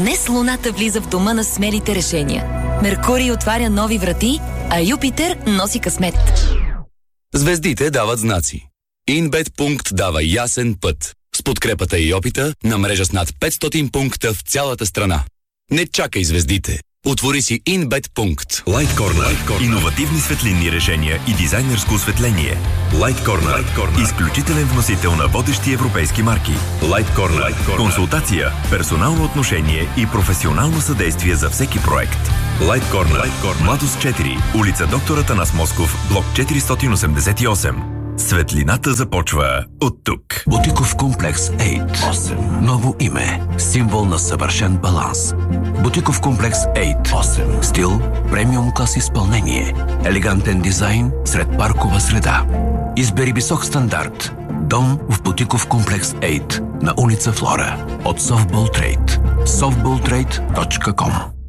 Днес Луната влиза в дома на смелите решения. Меркурий отваря нови врати, а Юпитер носи късмет. Звездите дават знаци. InBet дава ясен път. С подкрепата и опита на мрежа с над 500 пункта в цялата страна. Не чакай звездите. Отвори си InBet. Light Corner. Иновативни светлинни решения и дизайнерско осветление. Light Corner. Изключителен вносител на водещи европейски марки. Light Corner. Консултация, персонално отношение и професионално съдействие за всеки проект. Light Corner. Младост 4. Улица Доктор Атанас Москов, блок 488. Светлината започва от тук. Бутиков комплекс 8. Ново име. Символ на съвършен баланс. Бутиков комплекс 8. Стил, премиум клас изпълнение. Елегантен дизайн сред паркова среда. Избери висок стандарт. Дом в Бутиков комплекс 8 на улица Флора. От Softball Trade. softballtrade.com